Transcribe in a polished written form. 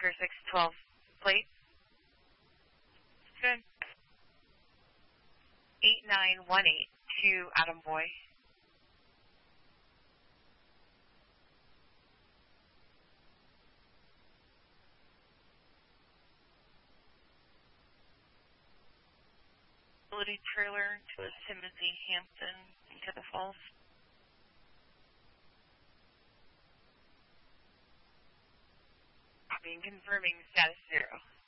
Oscar 612 plate. Good. 8918 to Adam Boy. Utility trailer to Timothy Hampton into the Falls. Copying, confirming status 0.